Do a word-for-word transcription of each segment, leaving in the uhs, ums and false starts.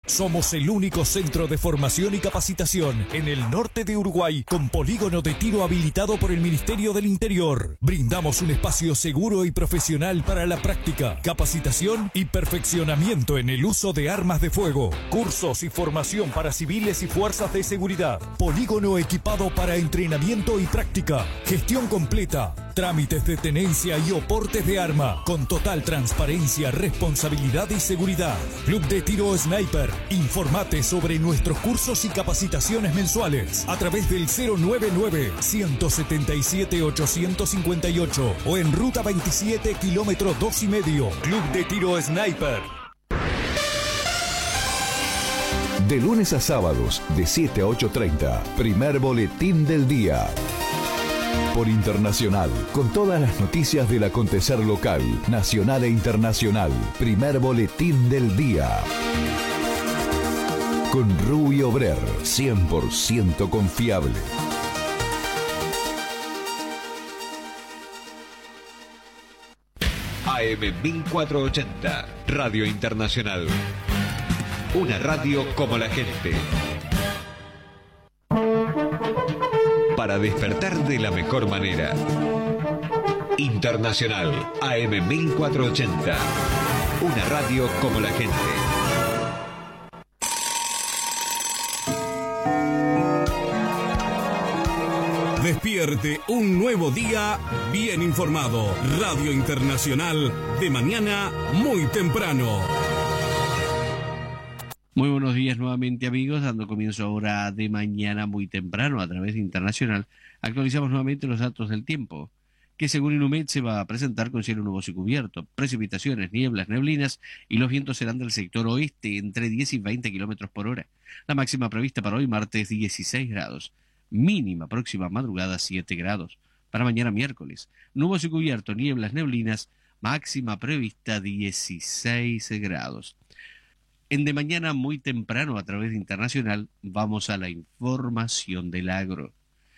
Somos el único centro de formación y capacitación en el norte de Uruguay con polígono de tiro habilitado por el Ministerio del Interior. Brindamos un espacio seguro y profesional para la práctica, capacitación y perfeccionamiento en el uso de armas de fuego. Cursos y formación para civiles y fuerzas de seguridad. Polígono equipado para entrenamiento y práctica. Gestión completa. Trámites de tenencia y oportes de arma con total transparencia, responsabilidad y seguridad. Club de Tiro Sniper. Informate sobre nuestros cursos y capacitaciones mensuales a través del cero nueve nueve, uno siete siete, ocho cinco ocho o en Ruta veintisiete, kilómetro dos y medio. Club de Tiro Sniper. De lunes a sábados, de siete a ocho treinta, primer boletín del día. Por Internacional, con todas las noticias del acontecer local, nacional e internacional. Primer boletín del día. Con Rubio Brer, cien por ciento confiable. A M mil cuatrocientos ochenta, Radio Internacional. Una radio como la gente. Para despertar de la mejor manera. Internacional, A M mil cuatrocientos ochenta. Una radio como la gente. Despierte un nuevo día bien informado. Radio Internacional, de mañana muy temprano. Muy buenos días nuevamente, amigos, dando comienzo ahora de mañana muy temprano a través de Internacional. Actualizamos nuevamente los datos del tiempo, que según Inumet se va a presentar con cielo nuboso y cubierto, precipitaciones, nieblas, neblinas y los vientos serán del sector oeste entre diez y veinte kilómetros por hora. La máxima prevista para hoy martes dieciséis grados, mínima próxima madrugada siete grados. Para mañana miércoles, nuboso y cubierto, nieblas, neblinas, máxima prevista dieciséis grados. En de mañana muy temprano a través de Internacional vamos a la información del agro.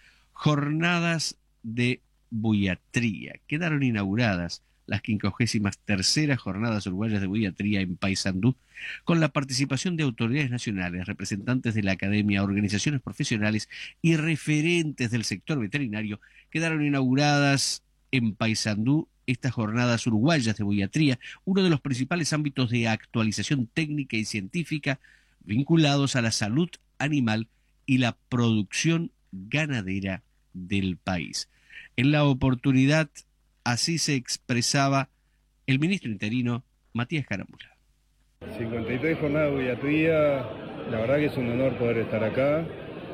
Jornadas de buiatría. Quedaron inauguradas las quincuagésima terceras jornadas uruguayas de buiatría en Paysandú con la participación de autoridades nacionales, representantes de la academia, organizaciones profesionales y referentes del sector veterinario. Quedaron inauguradas en Paysandú estas jornadas uruguayas de buiatría, uno de los principales ámbitos de actualización técnica y científica vinculados a la salud animal y la producción ganadera del país. En la oportunidad, así se expresaba el ministro interino Matías Caramula. cincuenta y tres jornadas de buiatría, la verdad que es un honor poder estar acá.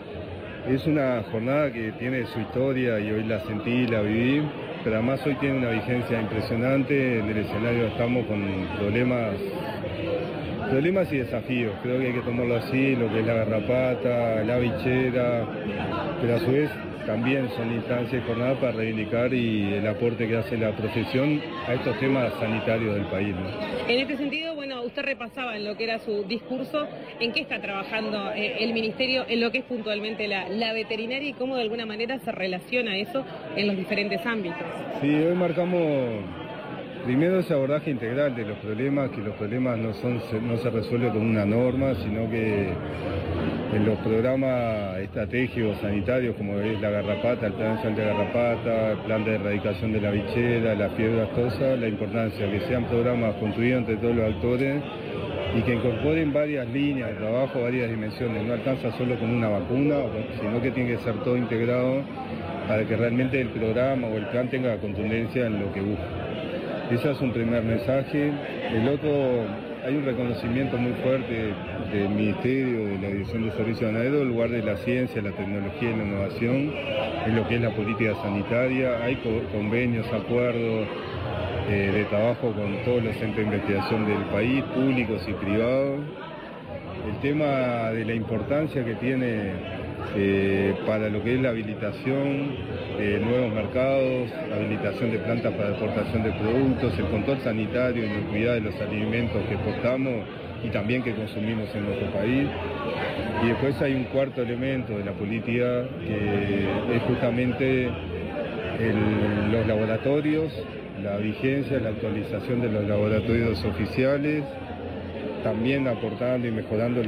Es una jornada que tiene su historia y hoy la sentí, la viví, pero además hoy tiene una vigencia impresionante. En el escenario estamos con problemas, problemas y desafíos. Creo que hay que tomarlo así, lo que es la garrapata, la bichera, pero a su vez también son instancias y jornadas para reivindicar y el aporte que hace la profesión a estos temas sanitarios del país, ¿no? En este sentido, bueno, usted repasaba en lo que era su discurso, en qué está trabajando eh, el Ministerio, en lo que es puntualmente la, la veterinaria y cómo de alguna manera se relaciona eso en los diferentes ámbitos. Sí, hoy marcamos primero ese abordaje integral de los problemas, que los problemas no, son, no se resuelven con una norma, sino que en los programas estratégicos sanitarios como es la garrapata, el plan nacional de garrapata, el plan de erradicación de la bichera, la fiebre aftosa, la importancia que sean programas construidos entre todos los actores y que incorporen varias líneas de trabajo, varias dimensiones. No alcanza solo con una vacuna, sino que tiene que ser todo integrado para que realmente el programa o el plan tenga contundencia en lo que busca. Ese es un primer mensaje. El otro, hay un reconocimiento muy fuerte del Ministerio, de la Dirección de Servicios Ganaderos, el lugar de la ciencia, la tecnología y la innovación, en lo que es la política sanitaria. Hay convenios, acuerdos eh, de trabajo con todos los centros de investigación del país, públicos y privados. El tema de la importancia que tiene eh, para lo que es la habilitación de nuevos mercados, la habilitación de plantas para exportación de productos, el control sanitario y la inocuidad de los alimentos que exportamos y también que consumimos en nuestro país. Y después hay un cuarto elemento de la política que es justamente el, los laboratorios, la vigencia, la actualización de los laboratorios oficiales, también aportando y mejorando